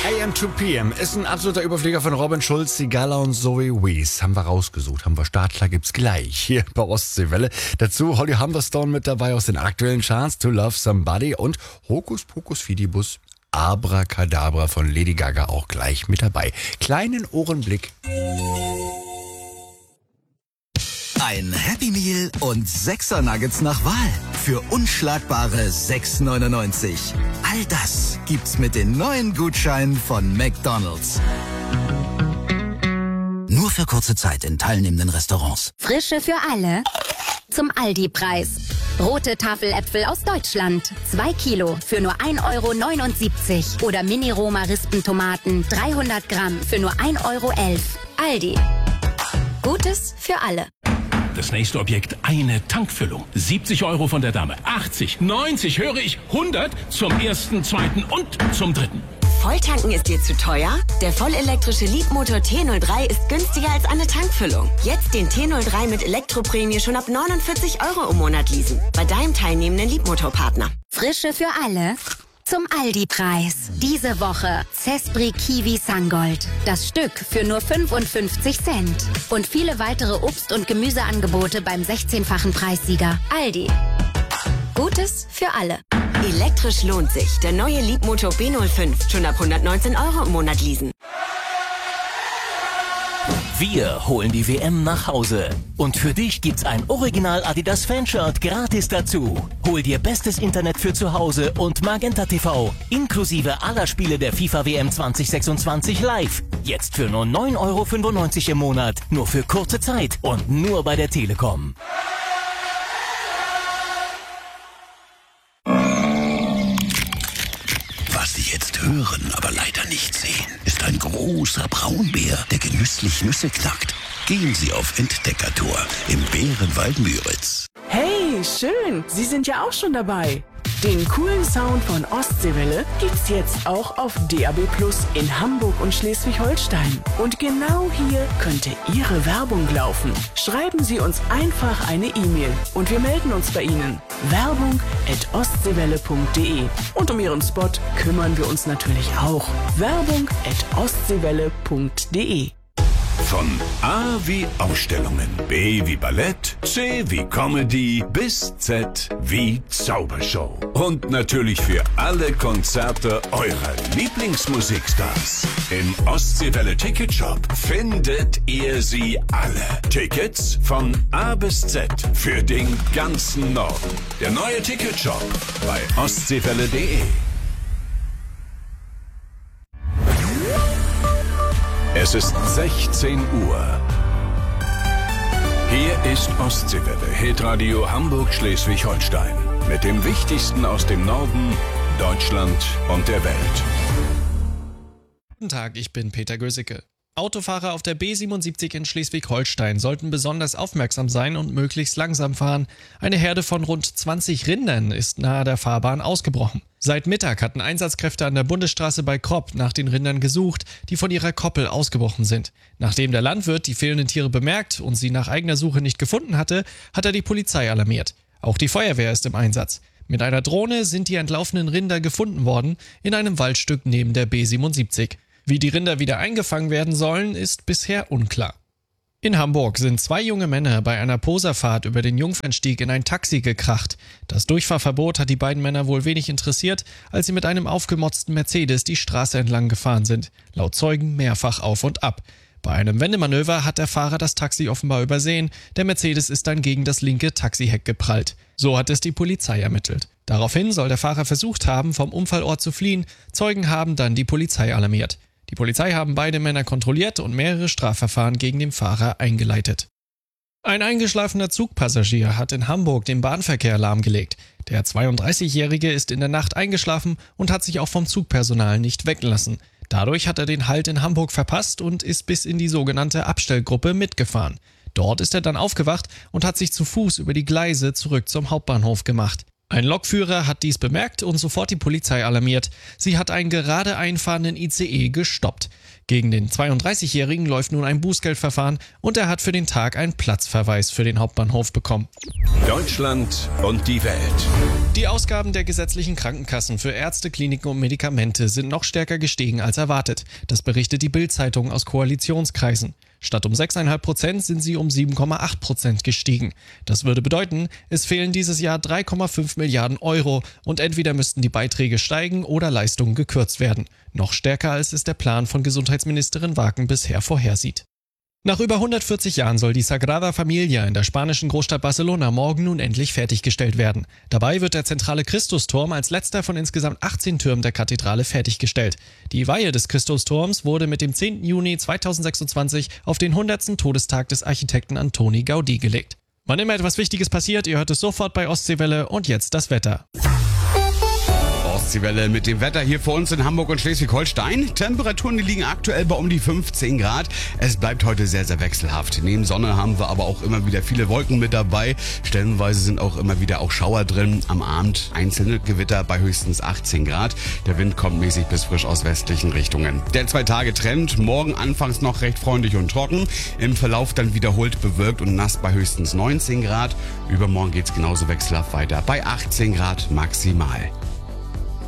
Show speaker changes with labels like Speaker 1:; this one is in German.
Speaker 1: AM2PM ist ein absoluter Überflieger von Robin Schulz, Sigala und Zoe Wees. Haben wir rausgesucht, haben wir Startklar, gibt's gleich hier bei Ostseewelle. Dazu Holly Humberstone mit dabei aus den aktuellen Charts, To Love Somebody und Hokus Pokus Fidibus, Abracadabra von Lady Gaga auch gleich mit dabei. Kleinen Ohrenblick.
Speaker 2: Ein Happy Meal und 6er Nuggets nach Wahl für unschlagbare 6,99. All das gibt's mit den neuen Gutscheinen von McDonald's. Nur für kurze Zeit in teilnehmenden Restaurants.
Speaker 3: Frische für alle zum Aldi-Preis. Rote Tafeläpfel aus Deutschland. 2 Kilo für nur 1,79 €. Oder Mini-Roma-Rispentomaten 300 Gramm für nur 1,11 €. Aldi. Gutes für alle.
Speaker 4: Das nächste Objekt, eine Tankfüllung. 70 € von der Dame. 80, 90, höre ich, 100 zum ersten, zweiten und zum dritten.
Speaker 5: Volltanken ist dir zu teuer? Der vollelektrische Leapmotor T03 ist günstiger als eine Tankfüllung. Jetzt den T03 mit Elektroprämie schon ab 49 € im Monat leasen. Bei deinem teilnehmenden Leapmotor-Partner.
Speaker 3: Frische für alle zum Aldi-Preis. Diese Woche Cespri Kiwi Sangold. Das Stück für nur 55 Cent. Und viele weitere Obst- und Gemüseangebote beim 16-fachen Preissieger. Aldi. Gutes für alle.
Speaker 5: Elektrisch lohnt sich. Der neue Leapmotor B05. Schon ab 119 € im Monat leasen.
Speaker 6: Wir holen die WM nach Hause. Und für dich gibt's ein Original Adidas Fanshirt gratis dazu. Hol dir bestes Internet für zu Hause und Magenta TV, inklusive aller Spiele der FIFA WM 2026 live. Jetzt für nur 9,95 € im Monat. Nur für kurze Zeit und nur bei der Telekom.
Speaker 7: Was Sie jetzt hören, aber leider nicht sehen, ist ein großer Braunbär, der genüsslich Nüsse knackt. Gehen Sie auf Entdeckertour im Bärenwald Müritz.
Speaker 8: Hey, schön! Sie sind ja auch schon dabei. Den coolen Sound von Ostseewelle gibt's jetzt auch auf DAB+ in Hamburg und Schleswig-Holstein. Und genau hier könnte Ihre Werbung laufen. Schreiben Sie uns einfach eine E-Mail und wir melden uns bei Ihnen. Werbung@ostseewelle.de. Und um Ihren Spot kümmern wir uns natürlich auch. Werbung@ostseewelle.de.
Speaker 9: Von A wie Ausstellungen, B wie Ballett, C wie Comedy bis Z wie Zaubershow. Und natürlich für alle Konzerte eurer Lieblingsmusikstars. Im Ostseewelle Ticketshop findet ihr sie alle. Tickets von A bis Z für den ganzen Norden. Der neue Ticketshop bei ostseewelle.de. Es ist 16 Uhr. Hier ist Ostseewelle, Hitradio Hamburg-Schleswig-Holstein. Mit dem Wichtigsten aus dem Norden, Deutschland und der Welt.
Speaker 10: Guten Tag, ich bin Peter Gösicke. Autofahrer auf der B77 in Schleswig-Holstein sollten besonders aufmerksam sein und möglichst langsam fahren. Eine Herde von rund 20 Rindern ist nahe der Fahrbahn ausgebrochen. Seit Mittag hatten Einsatzkräfte an der Bundesstraße bei Kropp nach den Rindern gesucht, die von ihrer Koppel ausgebrochen sind. Nachdem der Landwirt die fehlenden Tiere bemerkt und sie nach eigener Suche nicht gefunden hatte, hat er die Polizei alarmiert. Auch die Feuerwehr ist im Einsatz. Mit einer Drohne sind die entlaufenen Rinder gefunden worden in einem Waldstück neben der B77. Wie die Rinder wieder eingefangen werden sollen, ist bisher unklar. In Hamburg sind 2 junge Männer bei einer Poserfahrt über den Jungfernstieg in ein Taxi gekracht. Das Durchfahrverbot hat die beiden Männer wohl wenig interessiert, als sie mit einem aufgemotzten Mercedes die Straße entlang gefahren sind. Laut Zeugen mehrfach auf und ab. Bei einem Wendemanöver hat der Fahrer das Taxi offenbar übersehen. Der Mercedes ist dann gegen das linke Taxiheck geprallt. So hat es die Polizei ermittelt. Daraufhin soll der Fahrer versucht haben, vom Unfallort zu fliehen. Zeugen haben dann die Polizei alarmiert. Die Polizei haben beide Männer kontrolliert und mehrere Strafverfahren gegen den Fahrer eingeleitet. Ein eingeschlafener Zugpassagier hat in Hamburg den Bahnverkehr lahmgelegt. Der 32-Jährige ist in der Nacht eingeschlafen und hat sich auch vom Zugpersonal nicht wecken lassen. Dadurch hat er den Halt in Hamburg verpasst und ist bis in die sogenannte Abstellgruppe mitgefahren. Dort ist er dann aufgewacht und hat sich zu Fuß über die Gleise zurück zum Hauptbahnhof gemacht. Ein Lokführer hat dies bemerkt und sofort die Polizei alarmiert. Sie hat einen gerade einfahrenden ICE gestoppt. Gegen den 32-Jährigen läuft nun ein Bußgeldverfahren und er hat für den Tag einen Platzverweis für den Hauptbahnhof bekommen.
Speaker 9: Deutschland und die Welt.
Speaker 10: Die Ausgaben der gesetzlichen Krankenkassen für Ärzte, Kliniken und Medikamente sind noch stärker gestiegen als erwartet. Das berichtet die Bild-Zeitung aus Koalitionskreisen. Statt um 6,5% sind sie um 7,8% gestiegen. Das würde bedeuten, es fehlen dieses Jahr 3,5 Milliarden Euro und entweder müssten die Beiträge steigen oder Leistungen gekürzt werden. Noch stärker als es der Plan von Gesundheitsministerin Wagen bisher vorhersieht. Nach über 140 Jahren soll die Sagrada Familia in der spanischen Großstadt Barcelona morgen nun endlich fertiggestellt werden. Dabei wird der zentrale Christusturm als letzter von insgesamt 18 Türmen der Kathedrale fertiggestellt. Die Weihe des Christusturms wurde mit dem 10. Juni 2026 auf den 100. Todestag des Architekten Antoni Gaudí gelegt. Wann immer etwas Wichtiges passiert, ihr hört es sofort bei Ostseewelle und jetzt das Wetter.
Speaker 1: Ostseewelle mit dem Wetter hier für uns in Hamburg und Schleswig-Holstein. Temperaturen, die liegen aktuell bei um die 15 Grad. Es bleibt heute sehr, sehr wechselhaft. Neben Sonne haben wir aber auch immer wieder viele Wolken mit dabei. Stellenweise sind auch immer wieder auch Schauer drin. Am Abend einzelne Gewitter bei höchstens 18 Grad. Der Wind kommt mäßig bis frisch aus westlichen Richtungen. Der 2-Tage-Trend, morgen anfangs noch recht freundlich und trocken. Im Verlauf dann wiederholt bewölkt und nass bei höchstens 19 Grad. Übermorgen geht's genauso wechselhaft weiter bei 18 Grad maximal.